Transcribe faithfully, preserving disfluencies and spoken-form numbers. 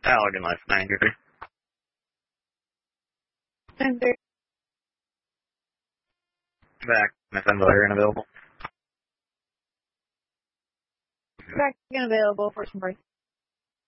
Paladin last nine thirty. ten thirty. Back. Nothing here and available. Back and available for some break.